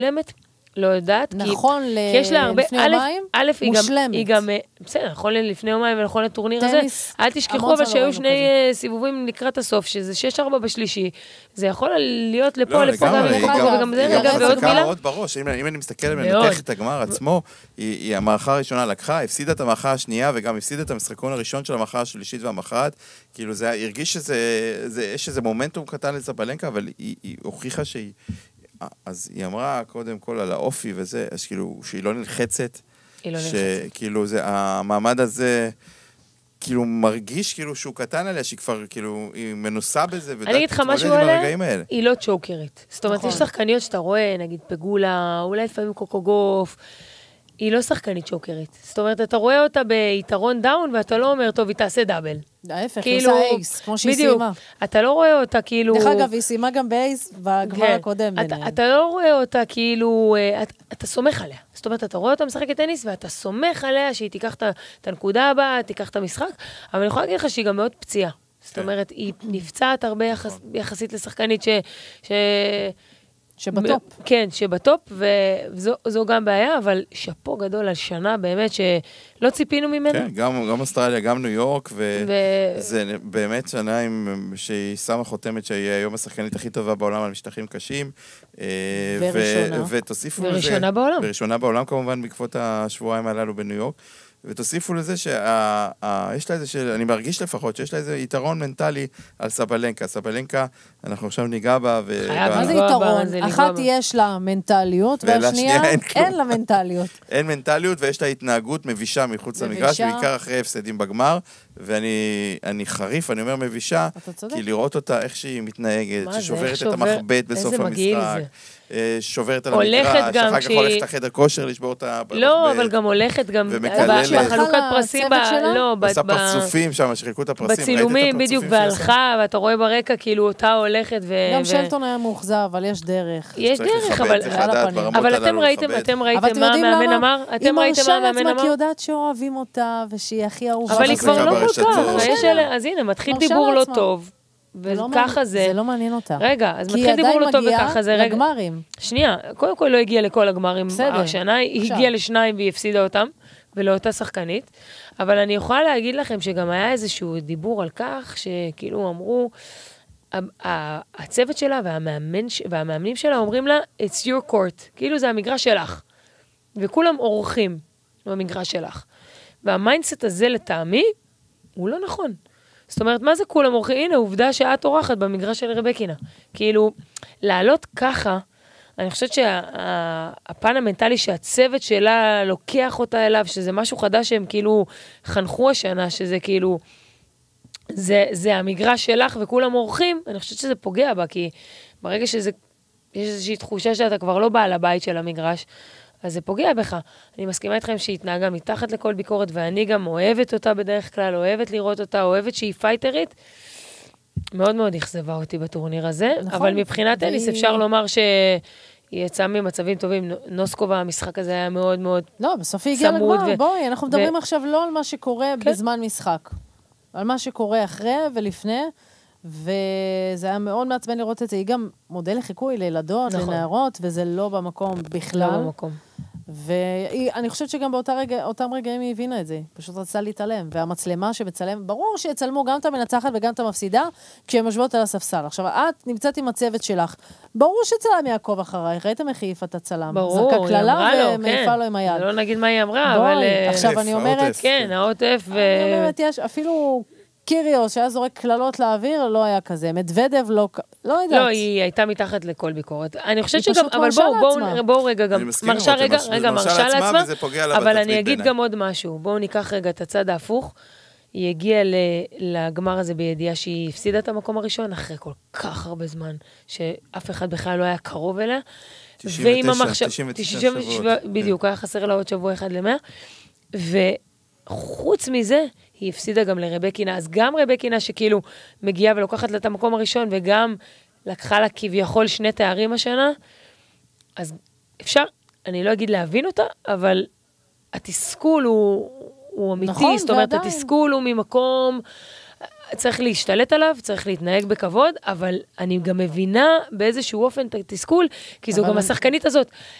לא יודעת, נכון, כי יש לה הרבה, לפני יומיים, מושלמת. היא גם, בסדר, נכון לפני יומיים ונכון לטורניר הזה, אל תשכחו אבל שהיו שני סיבובים לקראת הסוף, שזה 6-4 בשלישי, זה יכול להיות לפה, לפה, וגם זה רגע, ועוד מילה. אם אני מסתכל ומנתח את הגמר עצמו, היא המערכה הראשונה לקחה, הפסידה את המערכה השנייה, וגם הפסידה את המשחקון הראשון של המערכה השלישית והמכרעת, כאילו זה הרגיש שיש איזה מומנטום קטן לסבלנקה, אבל היא הוכיחה שהיא אז היא אמרה קודם כל על האופי וזה, אז כאילו שהיא לא נלחצת, שכאילו זה, המעמד הזה כאילו מרגיש כאילו שהוא קטן עליה, שהיא כבר כאילו, היא מנוסה בזה, אני אגיד לך משהו עליה, היא לא צ'וקרית. זאת אומרת, יש שחקניות שאתה רואה, נגיד פגולה, אולי לפעמים קוקוגוף, היא לא שחקנית צ'וקרית. זאת אומרת, אתה רואה אותה ביתרון דאון, ואתה לא אומר, טוב, היא תעשה דאבל. ההפך, היא עושה אייס, כמו שהיא סיימה. בדיוק, אתה לא רואה אותה כאילו... דרך אגב, היא סיימה גם באייס בגמר הקודם. אתה לא רואה אותה כאילו... אתה סומך עליה. זאת אומרת, אתה רואה אותה משחקת טניס, ואתה סומך עליה שהיא תיקח את הנקודה הבאה, תיקח את המשחק, אבל אני יכולה להגיד לך שהיא גם מאוד פציעה. זאת אומרת, היא נפצעת הרבה יחסית לשחקנית שבטופ. כן, שבטופ, וזו גם בעיה, אבל שפו גדול על שנה באמת שלא ציפינו ממנו. כן, גם אוסטרליה, גם ניו יורק, וזה באמת שנה שהיא שמה חותמת שהיא היום השחקנית הכי טובה בעולם על משטחים קשים. וראשונה. ותוסיפו לזה... וראשונה בעולם. וראשונה בעולם כמובן, בעקבות השבועיים הללו בניו יורק. ותוסיפו לזה שיש לה איזה, אני מרגיש לפחות, שיש לה איזה יתרון מנטלי על סבלנקה. סבלנקה, אנחנו עכשיו ניגע בה. מה זה יתרון? אחת יש לה מנטליות, והשנייה אין לה מנטליות. אין מנטליות, ויש לה התנהגות מבישה מחוץ למגרש, בעיקר אחרי הפסדים בגמר, ואני חריף, אני אומר מבישה, כי לראות אותה איך שהיא מתנהגת, ששוברת את המחבט בסוף המשחק. שוברת על המגרש, אחר כך הולכת לחדר כושר לשבור אותה. לא, אבל גם הולכת גם בחלוקת פרסים, עושה פרצופים שם, שחילקו את הפרסים. בצילומים בדיוק, והלכה, ואתה רואה ברקע כאילו אותה הולכת. גם שלטון היה מאוכזב, אבל יש דרך. יש דרך, אבל אתם ראיתם מה המאמן אמר? היא מרשה לעצמה כי יודעת שאוהבים אותה, ושהיא הכי אהובה. אבל היא כבר לא כל כך. אז הנה, מתחיל דיבור לא טוב. וככה זה... זה לא מעניין אותה. רגע, אז מתחיל דיבור לא טוב וככה זה... כי היא עדיין מגיעה לגמרים. שנייה, קודם כל לא הגיעה לכל הגמרים השנה, היא הגיעה לשניים והיא הפסידה אותם, ולאותה שחקנית, אבל אני יכולה להגיד לכם שגם היה איזשהו דיבור על כך, שכאילו אמרו, הצוות שלה והמאמנים שלה אומרים לה, it's your court, כאילו זה המגרש שלך, וכולם אורחים במגרש שלך. והמיינדסט הזה לטעמי, הוא לא נכון. זאת אומרת, מה זה כולם אורחים? הנה, עובדה שאת אורחת במגרש של רבקינה. כאילו, לעלות ככה, אני חושבת שהפן המנטלי שהצוות שלה לוקח אותה אליו, שזה משהו חדש שהם כאילו חנכו השנה, שזה כאילו, זה המגרש שלך וכולם אורחים, אני חושבת שזה פוגע בה, כי ברגע יש איזושהי תחושה שאתה כבר לא בעל הבית של המגרש, אז זה פוגע בך. אני מסכימה איתכם שהיא התנהגה מתחת לכל ביקורת, ואני גם אוהבת אותה בדרך כלל, אוהבת לראות אותה, אוהבת שהיא פייטרית. מאוד מאוד אכזבה אותי בטורניר הזה, נכון, אבל מבחינת טניס אפשר לומר שהיא יצאה ממצבים טובים. נוסקובה, המשחק הזה היה מאוד מאוד צמוד. לא, בסוף היא הגיעה לגמר. בואי, אנחנו מדברים עכשיו לא על מה שקורה בזמן משחק, על מה שקורה אחרי ולפני, וזה היה מאוד מעצבן לראות את זה. היא גם מודל לחיקוי לילדות, לנערות, וזה לא במקום בכלל. לא במקום. ואני חושבת שגם באותם רגעים היא הבינה את זה. פשוט רצתה להתעלם. והמצלמה שבצלם, ברור שיצלמו גם את המנצחת וגם את המפסידה, כשהן יושבות על הספסל. עכשיו, את נמצאת עם הצוות שלך. ברור שצלם יעקוב אחרייך. ראיתם איך העיפה את הצלם. ברור, זרקה כללה ומעיפה לו עם היד. לא נגיד מה היא אמרה, אבל... עכשיו אני אומרת... כן, העוטף ו... אני אומרת, יש אפילו... קיריוס, שהיה זורק כללות לאוויר, לא היה כזה. מדוודב לא יודעת. לא, היא הייתה מתחת לכל ביקורת. אני חושבת שגם, אבל בואו רגע, גם מרשה לעצמה, אבל אני אגיד גם עוד משהו. בואו ניקח רגע את הצד ההפוך. היא הגיעה לגמר הזה בידיעה שהיא הפסידה את המקום הראשון, אחרי כל כך הרבה זמן, שאף אחד בכלל לא היה קרוב אליה. 99 שבועות. בדיוק, היה חסר לה עוד שבוע אחד ל100. וחוץ מזה, היא הפסידה גם לרבקינה, אז גם רבקינה שכאילו מגיעה ולוקחת לה את המקום הראשון, וגם לקחה לה כביכול 2 תארים השנה, אז אפשר, אני לא אגיד להבין אותה, אבל התסכול הוא אמיתי, זאת אומרת, התסכול הוא ממקום, צריך להשתלט עליו, צריך להתנהג בכבוד, אבל אני גם מבינה באיזשהו אופן את התסכול, כי זו גם השחקנית הזאת.